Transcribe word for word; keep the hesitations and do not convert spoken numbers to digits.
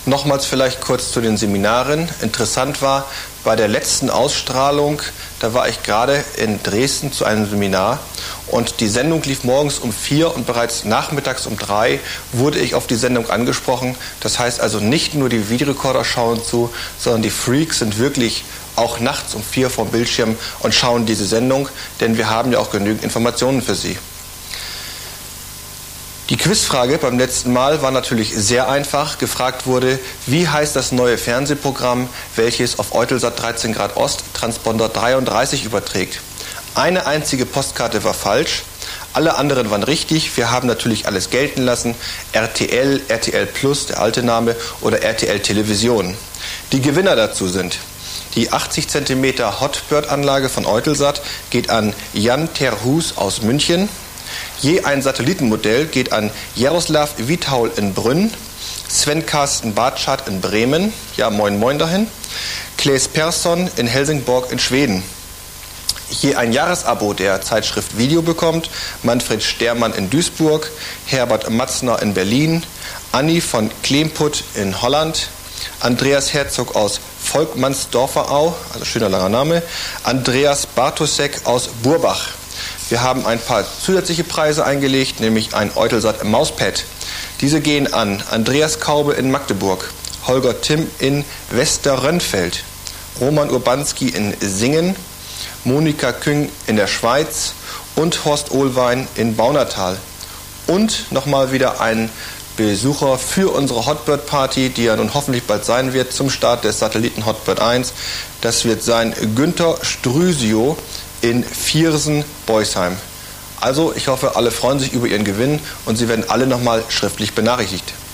Nochmals vielleicht kurz zu den Seminaren. Interessant war, bei der letzten Ausstrahlung, da war ich gerade in Dresden zu einem Seminar und die Sendung lief morgens um vier und bereits nachmittags um drei wurde ich auf die Sendung angesprochen. Das heißt also, nicht nur die Videorekorder schauen zu, sondern die Freaks sind wirklich auch nachts um vier vorm Bildschirm und schauen diese Sendung, denn wir haben ja auch genügend Informationen für Sie. Die Quizfrage beim letzten Mal war natürlich sehr einfach. Gefragt wurde, wie heißt das neue Fernsehprogramm, welches auf Eutelsat dreizehn Grad Ost Transponder dreiunddreißig überträgt. Eine einzige Postkarte war falsch, alle anderen waren richtig. Wir haben natürlich alles gelten lassen. R T L, R T L Plus, der alte Name, oder R T L Television. Die Gewinner dazu sind: die achtzig Zentimeter Hotbird-Anlage von Eutelsat geht an Jan Terhus aus München. Je ein Satellitenmodell geht an Jaroslav Witaul in Brünn, Sven Carsten Bartschat in Bremen, ja moin moin dahin, Claes Persson in Helsingborg in Schweden. Je ein Jahresabo der Zeitschrift Video bekommt Manfred Stermann in Duisburg, Herbert Matzner in Berlin, Anni von Klemput in Holland, Andreas Herzog aus Volkmannsdorferau, also schöner langer Name, Andreas Bartosek aus Burbach. Wir haben ein paar zusätzliche Preise eingelegt, nämlich ein Eutelsat Mauspad. Diese gehen an Andreas Kaube in Magdeburg, Holger Timm in Westerrönfeld, Roman Urbanski in Singen, Monika Küng in der Schweiz und Horst Ohlwein in Baunatal. Und nochmal wieder ein Besucher für unsere Hotbird Party, die ja nun hoffentlich bald sein wird, zum Start des Satelliten Hotbird eins. Das wird sein Günther Strüsio in Viersen-Beusheim. Also, ich hoffe, alle freuen sich über Ihren Gewinn und Sie werden alle nochmal schriftlich benachrichtigt.